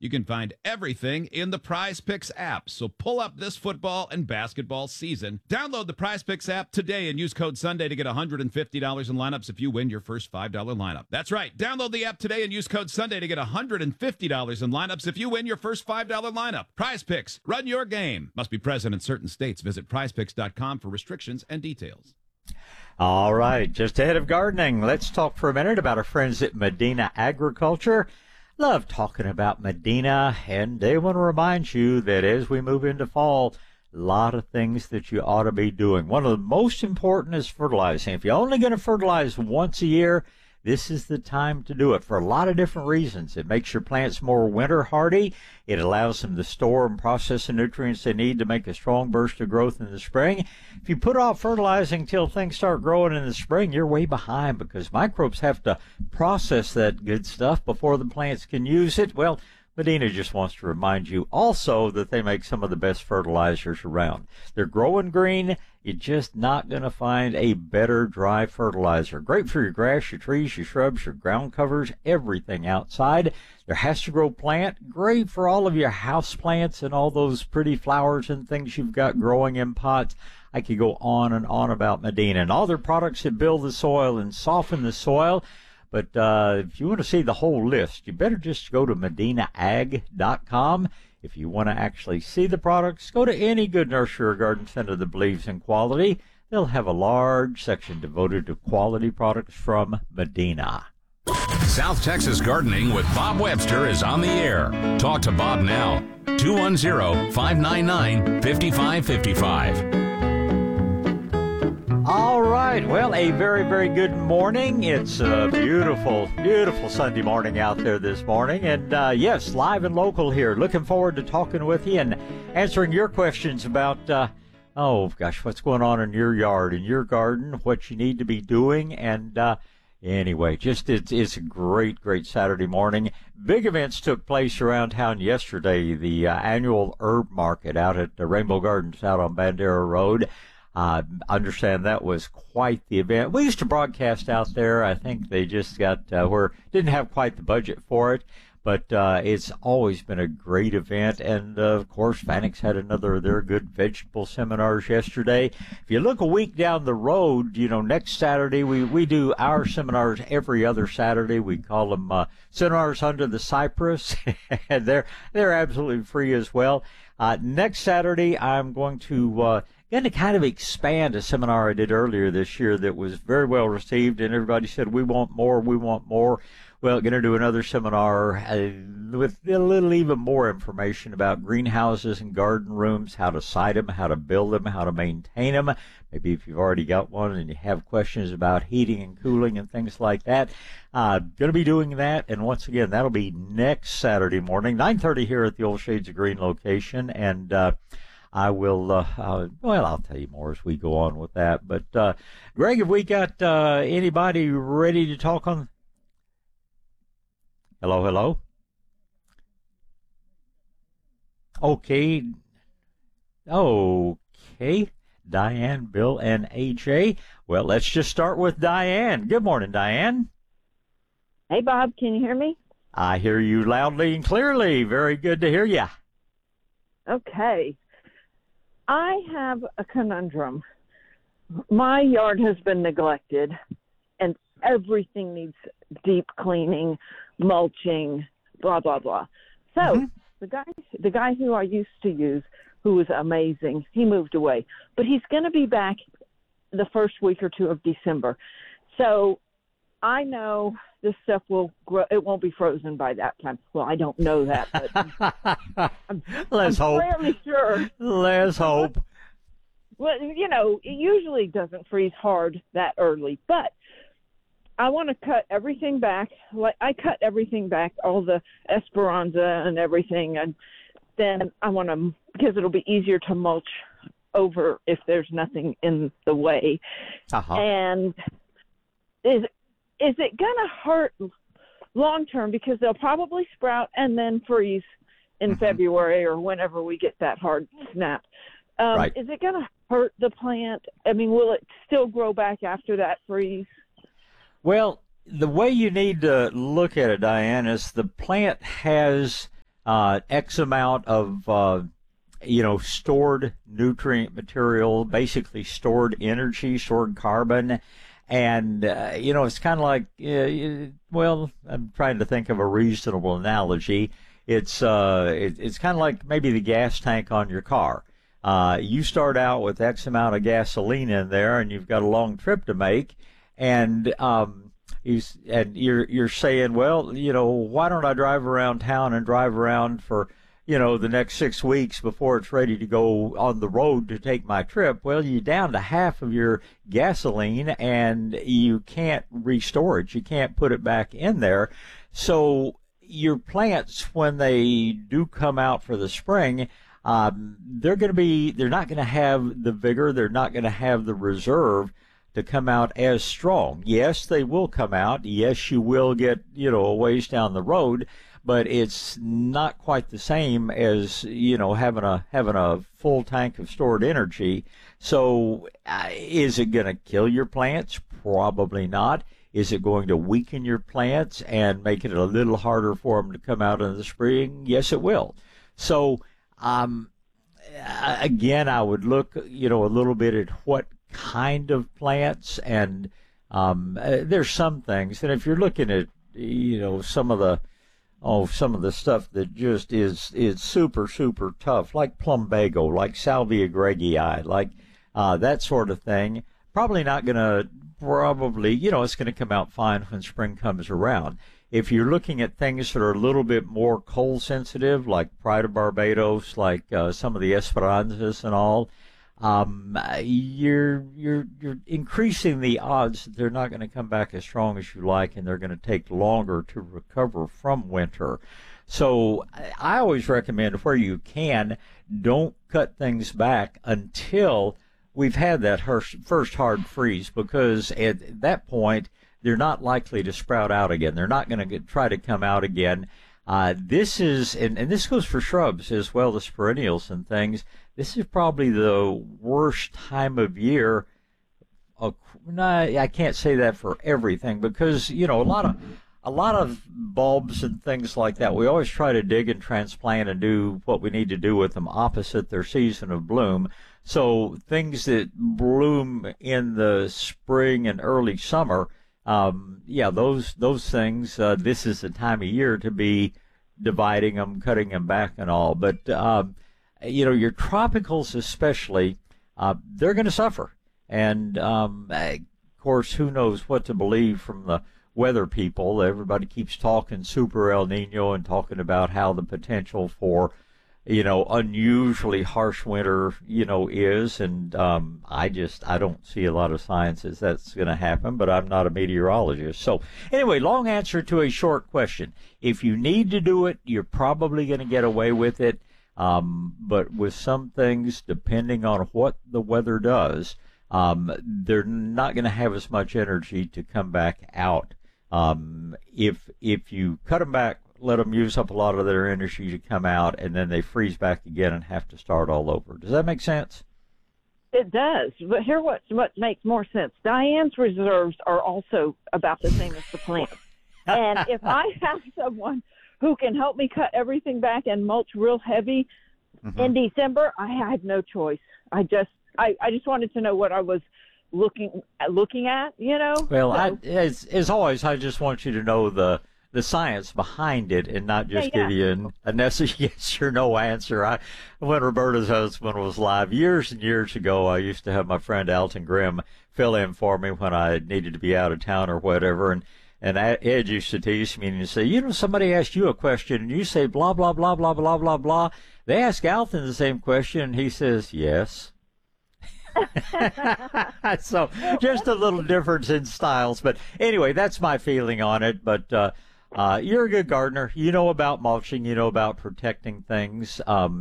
You can find everything in the Prize Picks app. So pull up this football and basketball season. Download the Prize Picks app today and use code Sunday to get $150 in lineups if you win your first $5 lineup. That's right. Download the app today and use code Sunday to get $150 in lineups if you win your first $5 lineup. Prize Picks. Run your game. Must be present in certain states. Visit prizepicks.com for restrictions and details. All right. Just ahead of gardening, let's talk for a minute about our friends at Medina Agriculture. Love talking about Medina, and they want to remind you that as we move into fall, a lot of things that you ought to be doing. One of the most important is fertilizing. If you're only going to fertilize once a year, this is the time to do it for a lot of different reasons. It makes your plants more winter hardy. It allows them to store and process the nutrients they need to make a strong burst of growth in the spring. If you put off fertilizing till things start growing in the spring, you're way behind because microbes have to process that good stuff before the plants can use it. Well, Medina just wants to remind you also that they make some of the best fertilizers around. They're growing green. You're just not going to find a better dry fertilizer. Great for your grass, your trees, your shrubs, your ground covers, everything outside. Their Has to Grow plant, great for all of your house plants and all those pretty flowers and things you've got growing in pots. I could go on and on about Medina and all their products that build the soil and soften the soil. But if you want to see the whole list, you better just go to medinaag.com. If you want to actually see the products, go to any good nursery or garden center that believes in quality. They'll have a large section devoted to quality products from Medina. South Texas Gardening with Bob Webster is on the air. Talk to Bob now. 210-599-5555. All right. Well, a very, very good morning. It's a beautiful, beautiful Sunday morning out there this morning. And, yes, live and local here. Looking forward to talking with you and answering your questions about, what's going on in your yard, in your garden, what you need to be doing. And, anyway, it's a great, great Saturday morning. Big events took place around town yesterday. The annual herb market out at Rainbow Gardens out on Bandera Road. Understand that was quite the event. We used to broadcast out there. I think they just didn't have quite the budget for it, but it's always been a great event. And of course, Fanick's had another of their good vegetable seminars yesterday. If you look a week down the road, next Saturday we do our seminars every other Saturday. We call them seminars under the cypress, and they're absolutely free as well. Next Saturday, I'm going to kind of expand a seminar I did earlier this year that was very well received, and everybody said, we want more, we want more. Well, going to do another seminar with a little even more information about greenhouses and garden rooms, how to site them, how to build them, how to maintain them. Maybe if you've already got one and you have questions about heating and cooling and things like that. Going to be doing that, and once again, that'll be next Saturday morning, 9:30 here at the Old Shades of Green location, and I will, I'll tell you more as we go on with that. But, Greg, have we got anybody ready to talk on? Hello? Okay. Diane, Bill, and AJ. Well, let's just start with Diane. Good morning, Diane. Hey, Bob, can you hear me? I hear you loudly and clearly. Very good to hear you. Okay. I have a conundrum. My yard has been neglected, and everything needs deep cleaning, mulching, blah, blah, blah. So the guy who I used to use, who was amazing, he moved away. But he's going to be back the first week or two of December. So I know this stuff will grow. It won't be frozen by that time. Well, I don't know that, but I'm fairly sure. Let's hope. Well, it usually doesn't freeze hard that early, but I want to cut everything back. Like I cut everything back, all the Esperanza and everything, and then I want to, because it'll be easier to mulch over if there's nothing in the way. And is it going to hurt long term, because they'll probably sprout and then freeze in February or whenever we get that hard snap. Right. Is it going to hurt the plant? I mean, will it still grow back after that freeze? Well, the way you need to look at it, Diane, is the plant has X amount of stored nutrient material, basically stored energy, stored carbon. And, it's kind of like, I'm trying to think of a reasonable analogy. It's kind of like maybe the gas tank on your car. You start out with X amount of gasoline in there, and you've got a long trip to make, and you're saying, well, why don't I drive around town and drive around for the next 6 weeks before it's ready to go on the road to take my trip? Well, you're down to half of your gasoline, and you can't restore it. You can't put it back in there. So your plants, when they do come out for the spring, they're not going to have the vigor. They're not going to have the reserve to come out as strong. Yes, they will come out. Yes, you will get, a ways down the road, but it's not quite the same as, having a full tank of stored energy. So is it going to kill your plants? Probably not. Is it going to weaken your plants and make it a little harder for them to come out in the spring? Yes, it will. So, again, I would look, a little bit at what kind of plants, and there's some things. And if you're looking at, some of the stuff that just is super, super tough, like plumbago, like salvia gregii, like that sort of thing, probably not going to, it's going to come out fine when spring comes around. If you're looking at things that are a little bit more cold sensitive, like Pride of Barbados, like some of the Esperanzas and all, you're increasing the odds that they're not going to come back as strong as you like, and they're going to take longer to recover from winter. So I always recommend, where you can, don't cut things back until we've had that first hard freeze, because at that point they're not likely to sprout out again. They're not going to try to come out again. This is, and this goes for shrubs as well as perennials and things, this is probably the worst time of year. I can't say that for everything, because, a lot of bulbs and things like that, we always try to dig and transplant and do what we need to do with them opposite their season of bloom. So things that bloom in the spring and early summer, those things, this is the time of year to be dividing them, cutting them back and all. But, your tropicals especially, they're going to suffer. And, of course, who knows what to believe from the weather people. Everybody keeps talking Super El Nino and talking about how the potential for, unusually harsh winter, is. And I don't see a lot of signs as that's going to happen, but I'm not a meteorologist. So anyway, long answer to a short question. If you need to do it, you're probably going to get away with it. But with some things, depending on what the weather does, they're not going to have as much energy to come back out. If you cut them back, let them use up a lot of their energy to come out, and then they freeze back again and have to start all over. Does that make sense? It does. But here what makes more sense. Diane's reserves are also about the same as the plant. And if I have someone who can help me cut everything back and mulch real heavy in December, I had no choice. I just wanted to know what I was looking at, Well, so. as always, I just want you to know the science behind it, and not just give you a necessary yes or no answer. When Roberta's husband was live years and years ago, I used to have my friend Alton Grimm fill in for me when I needed to be out of town or whatever, and Ed used to tease me and say, somebody asked you a question and you say blah, blah, blah, blah, blah, blah, blah. They ask Alton the same question and he says, yes. So just a little difference in styles. But anyway, that's my feeling on it. But you're a good gardener. You know about mulching. You know about protecting things.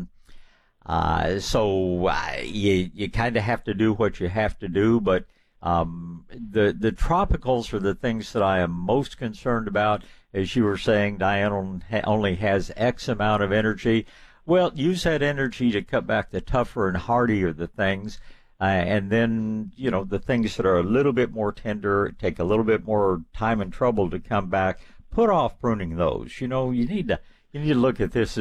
So you kind of have to do what you have to do. But the tropicals are the things that I am most concerned about. As you were saying, Diane only has X amount of energy. Well, use that energy to cut back the tougher and hardier the things. And then, the things that are a little bit more tender, take a little bit more time and trouble to come back, put off pruning those. You need to look at this